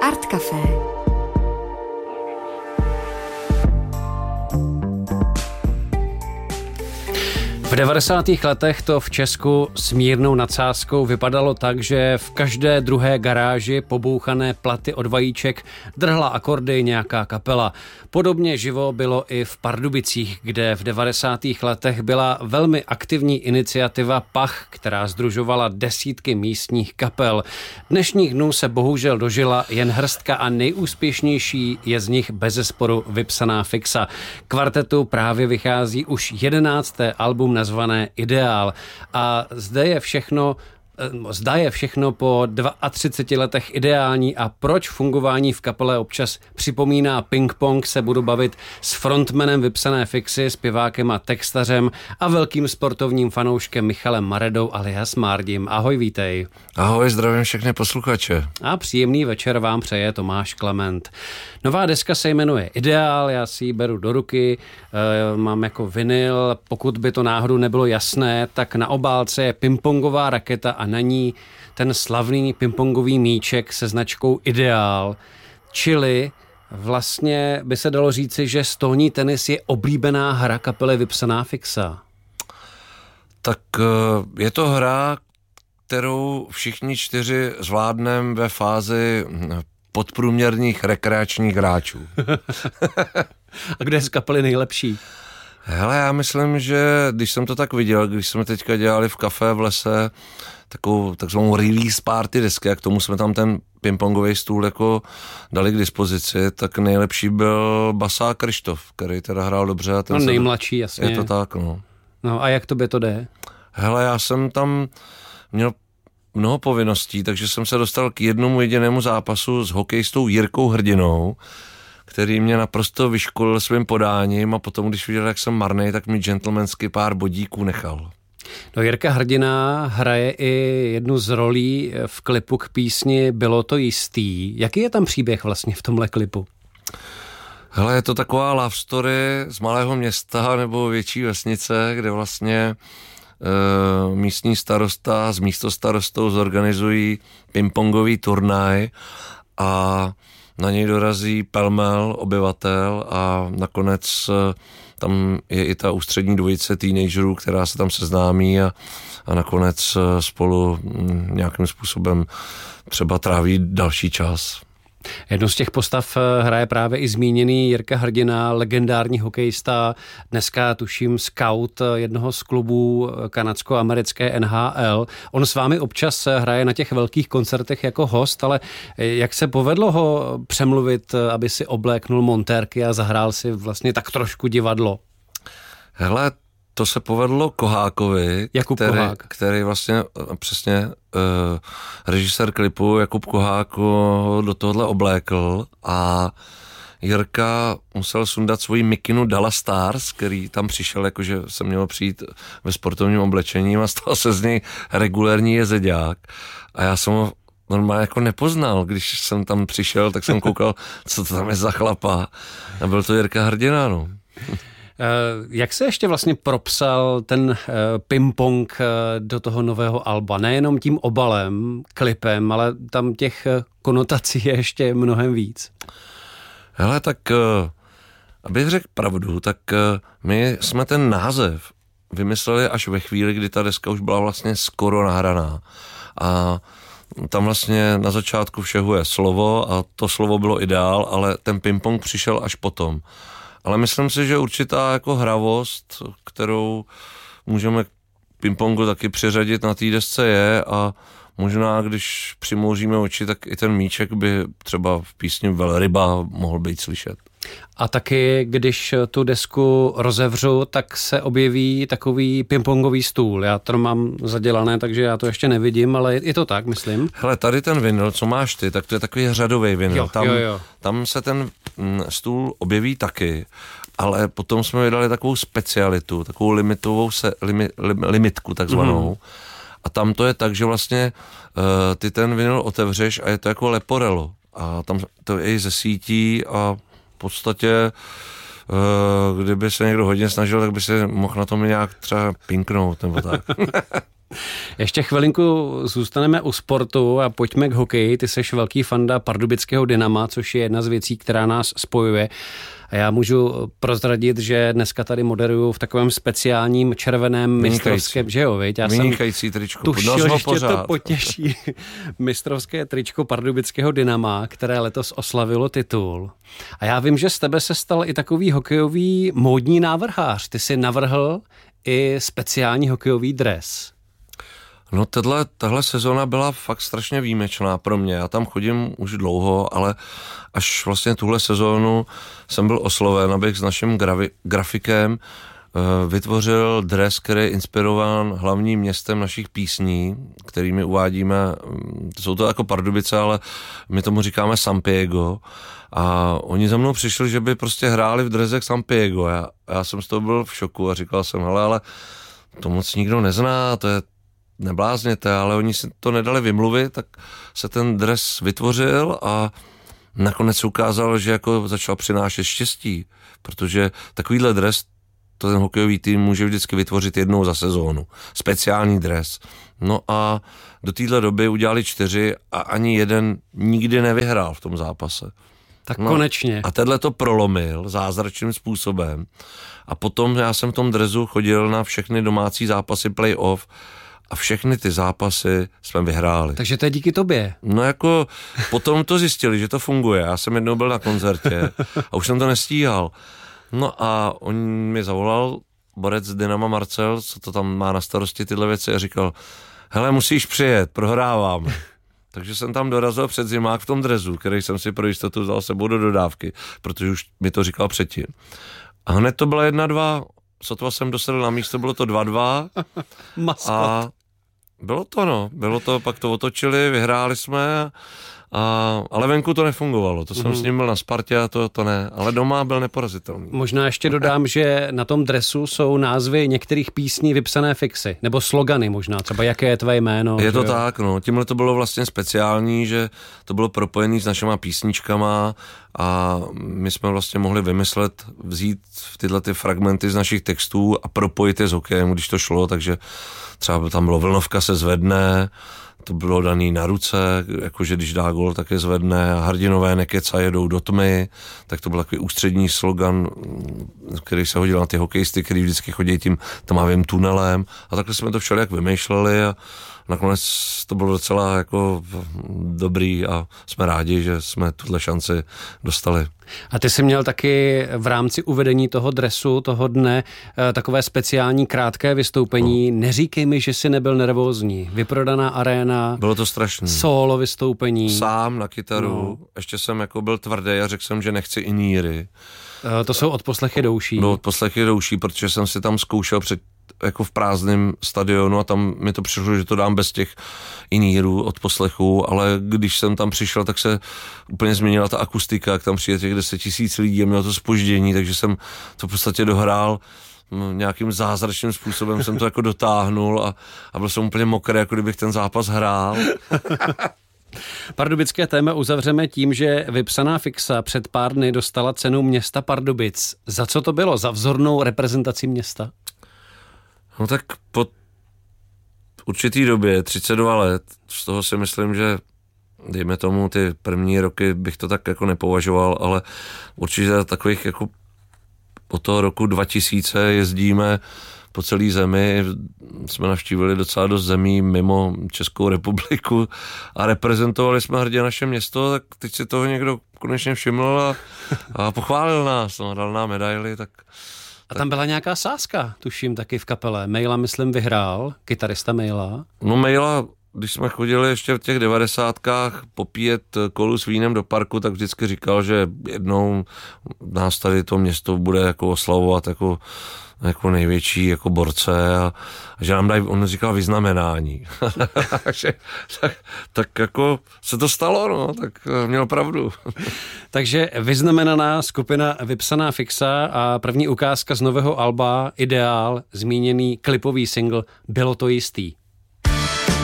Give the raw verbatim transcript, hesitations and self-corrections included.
Art Café. V devadesátých letech to v Česku s mírnou nadsázkou vypadalo tak, že v každé druhé garáži pobouchané platy od vajíček drhla akordy nějaká kapela. Podobně živo bylo i v Pardubicích, kde v devadesátých letech byla velmi aktivní iniciativa Pach, která sdružovala desítky místních kapel. Dnešních dnů se bohužel dožila jen hrstka a nejúspěšnější je z nich bezesporu Vypsaná fixa. Kvartetu právě vychází už jedenácté album nazvané Ideál. A zde je všechno, zda je všechno po třiceti dvou letech ideální a proč fungování v kapele občas připomíná ping-pong, se budu bavit s frontmanem Vypsané fixy, zpěvákem a textařem a velkým sportovním fanouškem Michalem Maredou alias Márdim. Ahoj, vítej. Ahoj, zdravím všechny posluchače. A příjemný večer vám přeje Tomáš Klement. Nová deska se jmenuje Ideál, já si ji beru do ruky, e, mám jako vinyl, pokud by to náhodou nebylo jasné, tak na obálce je pingpongová raketa a na ní ten slavný pingpongový míček se značkou Ideál, čili vlastně by se dalo říci, že stolní tenis je oblíbená hra kapely Vypsaná fixa. Tak je to hra, kterou všichni čtyři zvládneme ve fázi podprůměrných rekreačních hráčů. A kde je z kapely nejlepší? Hele, já myslím, že když jsem to tak viděl, když jsme teďka dělali v Café v lese takovou takzvanou release party desky, a k tomu jsme tam ten pingpongový stůl jako dali k dispozici, tak nejlepší byl basák Krištof, který teda hrál dobře. A ten no nejmladší, jasně. Je to tak, no. No a jak tobě to jde? Hele, já jsem tam měl mnoho povinností, takže jsem se dostal k jednomu jedinému zápasu s hokejistou Jirkou Hrdinou, který mě naprosto vyškolil svým podáním a potom, když viděl, jak jsem marnej, tak mi gentlemansky pár bodíků nechal. No, Jirka Hrdina hraje i jednu z rolí v klipu k písni Bylo to jistý. Jaký je tam příběh vlastně v tomhle klipu? Hele, je to taková love story z malého města nebo větší vesnice, kde vlastně e, místní starosta s místostarostou zorganizují pingpongový turnaj a na něj dorazí pelmel obyvatel a nakonec tam je i ta ústřední dvojice teenagerů, která se tam seznámí a, a nakonec spolu nějakým způsobem třeba tráví další čas. Jednu z těch postav hraje právě i zmíněný Jirka Hrdina, legendární hokejista, dneska tuším scout jednoho z klubů kanadsko-americké N H L. On s vámi občas hraje na těch velkých koncertech jako host, ale jak se povedlo ho přemluvit, aby si obléknul montérky a zahrál si vlastně tak trošku divadlo? Hele, to se povedlo Kohákovi, Jakub který, Kohák. který vlastně přesně uh, režisér klipu Jakub Kohák ho do tohohle oblékl a Jirka musel sundat svoji mikinu Dallas Stars, který tam přišel, jakože se mělo přijít ve sportovním oblečení a stal se z něj regulérní jezeďák a já jsem ho normálně jako nepoznal, když jsem tam přišel, tak jsem koukal, co to tam je za chlapa a byl to Jirka Hrdina, no. Jak se ještě vlastně propsal ten ping-pong do toho nového alba? Nejenom tím obalem, klipem, ale tam těch konotací je ještě mnohem víc. Hele, tak abych řekl pravdu, tak my jsme ten název vymysleli až ve chvíli, kdy ta deska už byla vlastně skoro nahraná. A tam vlastně na začátku všeho je slovo a to slovo bylo Ideál, ale ten ping-pong přišel až potom. Ale myslím si, že určitá jako hravost, kterou můžeme k pingpongu taky přiřadit na té desce je a možná, když přimouříme oči, tak i ten míček by třeba v písni Velryba mohl být slyšet. A taky, když tu desku rozevřu, tak se objeví takový pingpongový stůl. Já to mám zadělané, takže já to ještě nevidím, ale je to tak, myslím. Hele, tady ten vinyl, co máš ty, tak to je takový řadový vinyl. Jo, tam, jo, jo. tam se ten stůl objeví taky, ale potom jsme vydali takovou specialitu, takovou limitovou se, limi, lim, limitku takzvanou. Mm. A tam to je tak, že vlastně uh, ty ten vinyl otevřeš a je to jako leporelo. A tam to je i ze sítí a v podstatě, uh, kdyby se někdo hodně snažil, tak by se mohl na tom nějak třeba pinknout nebo tak. Ještě chvilinku zůstaneme u sportu a pojďme k hokeji. Ty seš velký fanda pardubického Dynama, což je jedna z věcí, která nás spojuje. A já můžu prozradit, že dneska tady moderuju v takovém speciálním červeném mistrovském, že jo, viď? Já Vynikající tričko. Tušil, že tě to potěší. Mistrovské tričko pardubického Dynama, které letos oslavilo titul. A já vím, že z tebe se stal i takový hokejový módní návrhář. Ty si navrhl i speciální hokejový dres. No tahle, tahle sezóna byla fakt strašně výjimečná pro mě. Já tam chodím už dlouho, ale až vlastně tuhle sezónu jsem byl osloven, abych s naším gravi, grafikem uh, vytvořil dres, který je inspirován hlavním městem našich písní, kterými uvádíme, jsou to jako Pardubice, ale my tomu říkáme Sampiego. A oni za mnou přišli, že by prostě hráli v dresech Sampiego. Já, já jsem z toho byl v šoku a říkal jsem, hele, ale to moc nikdo nezná, to je neblázněte, ale oni si to nedali vymluvit, tak se ten dres vytvořil a nakonec se ukázalo, že jako začal přinášet štěstí, protože takovýhle dres to ten hokejový tým může vždycky vytvořit jednou za sezónu. Speciální dres. No a do téhle doby udělali čtyři a ani jeden nikdy nevyhrál v tom zápase. Tak no, konečně. A tenhle to prolomil zázračným způsobem. A potom já jsem v tom dresu chodil na všechny domácí zápasy playoff a všechny ty zápasy jsme vyhráli. Takže to je díky tobě. No jako potom to zjistili, že to funguje. Já jsem jednou byl na koncertě a už jsem to nestíhal. No a on mi zavolal, borec z Dynama Marcel, co to tam má na starosti tyhle věci, a říkal, hele, musíš přijet, prohráváme. Takže jsem tam dorazil před zimák v tom dresu, který jsem si pro jistotu vzal sebou do dodávky, protože už mi to říkal předtím. A hned to byla jedna dva, sotva jsem dosedl na místo, bylo to dva dva. Maskot. A bylo to, no. Bylo to, pak to otočili, vyhráli jsme, a, ale venku to nefungovalo. To jsem mm. s ním byl na Spartě a to, to ne. Ale doma byl neporazitelný. Možná ještě dodám, že na tom dresu jsou názvy některých písní vypsané fixy, nebo slogany možná, třeba jaké je tvé jméno. Je to jo? tak, no. Tímhle to bylo vlastně speciální, že to bylo propojené s našima písničkama a my jsme vlastně mohli vymyslet, vzít tyhle ty fragmenty z našich textů a propojit je s hokejem, když to šlo, takže třeba tam bylo Vlnovka se zvedne, to bylo daný na ruce, jakože když dá gól, tak je zvedne, a hrdinové nekeca jedou do tmy, tak to byl takový ústřední slogan, který se hodil na ty hokejisty, který vždycky chodí tím tmavým tunelem, a takhle jsme to všelijak vymýšleli a nakonec to bylo docela jako dobrý a jsme rádi, že jsme tuhle šanci dostali. A ty jsi měl taky v rámci uvedení toho dresu, toho dne, takové speciální krátké vystoupení. No. Neříkej mi, že jsi nebyl nervózní. Vyprodaná aréna. Bylo to strašný. Solo vystoupení. Sám na kytaru. No. Ještě jsem jako byl tvrdý a řekl jsem, že nechci iníry. To jsou odposlechy douší. No, odposlechy douší, protože jsem si tam zkoušel před jako v prázdném stadionu a tam mi to přišlo, že to dám bez těch inírů od poslechu, ale když jsem tam přišel, tak se úplně změnila ta akustika, jak tam přijde těch deset tisíc lidí a mělo to zpoždění, takže jsem to v podstatě dohrál nějakým zázračným způsobem, jsem to jako dotáhnul a, a byl jsem úplně mokrý, jako kdybych ten zápas hrál. Pardubické téma uzavřeme tím, že vypsaná fixa před pár dny dostala cenu města Pardubic. Za co to bylo? Za vzornou reprezentaci města? No tak po určitý době, třicet dva let, z toho si myslím, že dejme tomu ty první roky bych to tak jako nepovažoval, ale určitě takových jako od toho roku dva tisíce jezdíme po celé zemi, jsme navštívili docela dost zemí mimo Českou republiku a reprezentovali jsme hrdě naše město, tak teď si toho někdo konečně všiml a, a pochválil nás, no, dal nám medaily, tak... A tam byla nějaká sázka, tuším, taky v kapele. Mejla, myslím, vyhrál, kytarista Mejla. No Mejla, když jsme chodili ještě v těch devadesátkách popíjet kolu s vínem do parku, tak vždycky říkal, že jednou nás tady to město bude jako oslavovat jako, jako největší jako borce a, a že nám dají, on říkal, vyznamenání. tak, tak jako se to stalo, no, tak měl pravdu. Takže vyznamenaná skupina Vypsaná fixa a první ukázka z nového alba Ideál, zmíněný klipový single Bylo to jistý.